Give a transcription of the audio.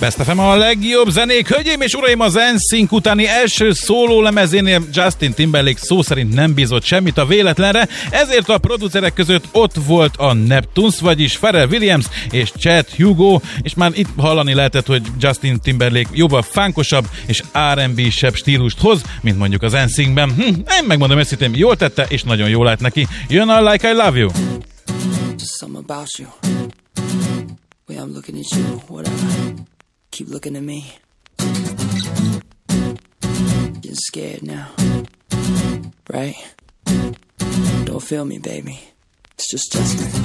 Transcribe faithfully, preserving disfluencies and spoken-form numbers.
Best ef em a legjobb zenék. Hölgyeim és uraim, az en sync utáni első szóló lemezénél Justin Timberlake szó szerint nem bízott semmit a véletlenre, ezért a producerek között ott volt a Neptunes, vagyis Pharrell Williams és Chad Hugo, és már itt hallani lehetett, hogy Justin Timberlake jóval fánkosabb és er end bé-sebb stílust hoz, mint mondjuk az en syncben. Hm, én megmondom őszintén, jól tette, és nagyon jól lát neki. Jön a Like I Love You. Just something about you. Way I'm looking at you, whatever. Keep looking at me. Getting scared now. Right? Don't feel me, baby. It's just Justin.